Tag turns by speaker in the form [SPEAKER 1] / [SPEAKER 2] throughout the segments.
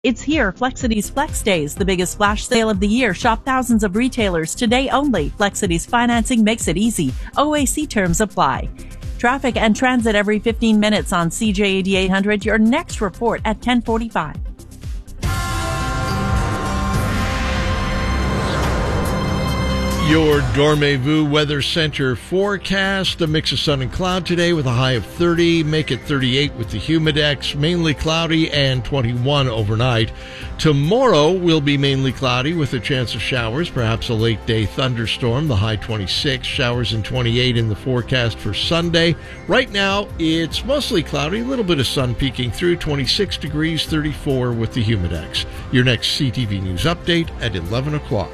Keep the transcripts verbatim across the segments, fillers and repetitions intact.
[SPEAKER 1] It's here, Flexity's Flex Days, the biggest flash sale of the year. Shop thousands of retailers today only. Flexity's financing makes it easy. O A C terms apply. Traffic and transit every fifteen minutes on C J A D eight hundred. Your next report at ten forty-five.
[SPEAKER 2] Your Dormez-vous Weather Center forecast. A mix of sun and cloud today with a high of thirty. Make it thirty-eight with the Humidex. Mainly cloudy and twenty-one overnight. Tomorrow will be mainly cloudy with a chance of showers, perhaps a late day thunderstorm. The high twenty-six. Showers and twenty-eight in the forecast for Sunday. Right now, it's mostly cloudy. A little bit of sun peeking through. twenty-six degrees, thirty-four with the Humidex. Your next C T V News update at eleven o'clock.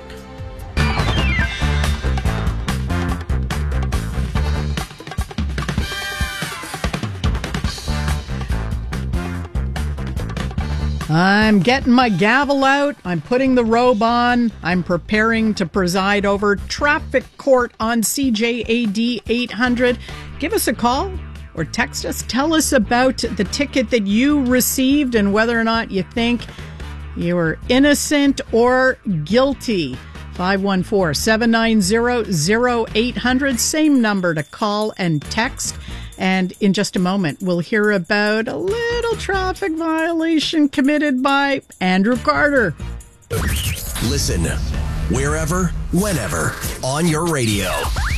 [SPEAKER 3] I'm getting my gavel out. I'm putting the robe on. I'm preparing to preside over traffic court on C J A D eight hundred. Give us a call or text us. Tell us about the ticket that you received and whether or not you think you were innocent or guilty. five one four, seven nine zero, zero eight hundred. Same number to call and text. And in just a moment, we'll hear about a little traffic violation committed by Andrew Carter.
[SPEAKER 4] Listen, wherever, whenever, on your radio.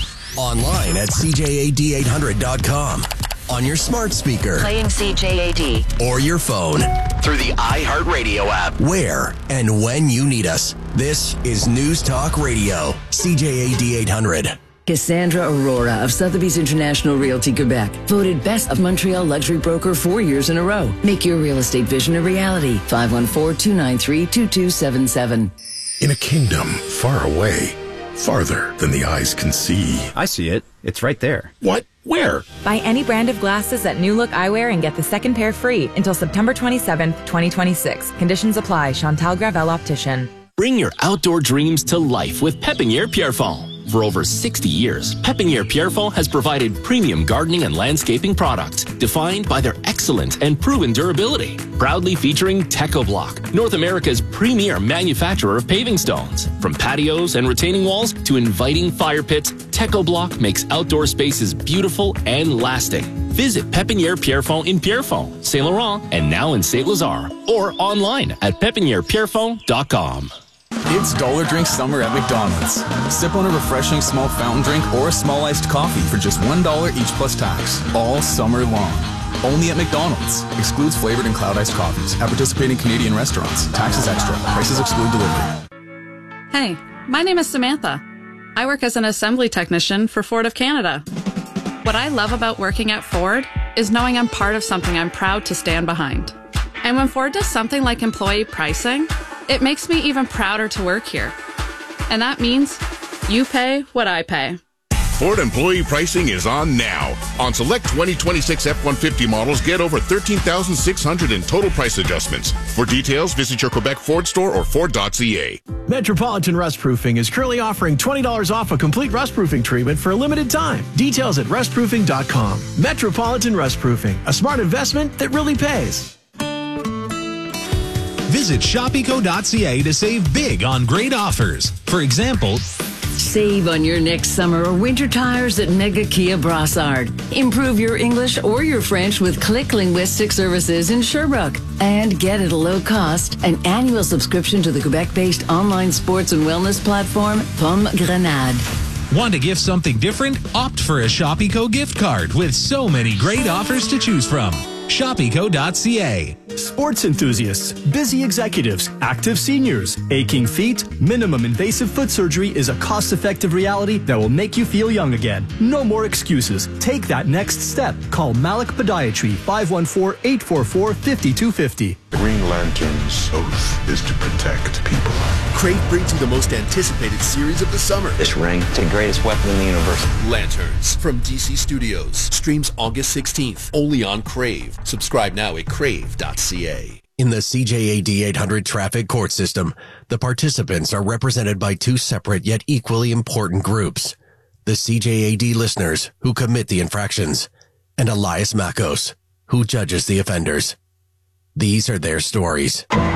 [SPEAKER 4] Online at C J A D eight hundred dot com. On your smart speaker.
[SPEAKER 5] Playing C J A D.
[SPEAKER 4] Or your phone. Through the iHeartRadio app. Where and when you need us. This is News Talk Radio. C J A D eight hundred.
[SPEAKER 6] Cassandra Aurora of Sotheby's International Realty Quebec, voted Best of Montreal Luxury Broker four years in a row. Make your real estate vision a reality. five one four, two nine three, two two seven seven.
[SPEAKER 7] In a kingdom far away, farther than the eyes can see.
[SPEAKER 8] I see it. It's right there.
[SPEAKER 7] What? Where?
[SPEAKER 9] Buy any brand of glasses at New Look Eyewear and get the second pair free until September twenty-seventh, twenty twenty-six. Conditions apply. Chantal Gravel Optician.
[SPEAKER 10] Bring your outdoor dreams to life with Pépinière Pierrefonds. For over sixty years, Pépinière Pierrefonds has provided premium gardening and landscaping products defined by their excellent and proven durability. Proudly featuring TechoBlock, North America's premier manufacturer of paving stones. From patios and retaining walls to inviting fire pits, TechoBlock makes outdoor spaces beautiful and lasting. Visit Pépinière Pierrefonds in Pierrefonds, Saint Laurent, and now in Saint Lazare, or online at pépinière pierrefonds dot com.
[SPEAKER 11] It's Dollar Drink Summer at McDonald's. Sip on a refreshing small fountain drink or a small iced coffee for just one dollar each plus tax, all summer long. Only at McDonald's. Excludes flavored and cloud iced coffees at participating Canadian restaurants. Taxes extra. Prices exclude delivery.
[SPEAKER 12] Hey, my name is Samantha. I work as an assembly technician for Ford of Canada. What I love about working at Ford is knowing I'm part of something I'm proud to stand behind. And when Ford does something like employee pricing, it makes me even prouder to work here. And that means you pay what I pay.
[SPEAKER 7] Ford employee pricing is on now. On select twenty twenty-six F one fifty models, get over thirteen thousand six hundred in total price adjustments. For details, visit your Quebec Ford store or Ford dot C A.
[SPEAKER 13] Metropolitan Rustproofing is currently offering twenty dollars off a complete rustproofing treatment for a limited time. Details at rustproofing dot com. Metropolitan Rustproofing, a smart investment that really pays.
[SPEAKER 14] Visit shop eco dot c a to save big on great offers. For example,
[SPEAKER 6] save on your next summer or winter tires at Mega Kia Brassard. Improve your English or your French with Click Linguistic Services in Sherbrooke. And get at a low cost an annual subscription to the Quebec-based online sports and wellness platform, Pomme Grenade.
[SPEAKER 14] Want to gift something different? Opt for a Shop Eco gift card with so many great offers to choose from. shop eco dot c a.
[SPEAKER 15] Sports enthusiasts, busy executives, active seniors, aching feet, minimum invasive foot surgery is a cost-effective reality that will make you feel young again. No more excuses. Take that next step. Call Malik Podiatry, five one four, eight four four, five two five zero.
[SPEAKER 7] Green Lantern's oath is to protect people.
[SPEAKER 16] Crave brings you the most anticipated series of the summer.
[SPEAKER 17] This ring is the greatest weapon in the universe.
[SPEAKER 16] Lanterns from D C Studios. Streams August sixteenth, only on Crave. Subscribe now at crave dot c a.
[SPEAKER 4] In the C J A D eight hundred traffic court system, the participants are represented by two separate yet equally important groups. The C J A D listeners, who commit the infractions, and Elias Makos, who judges the offenders. These are their stories.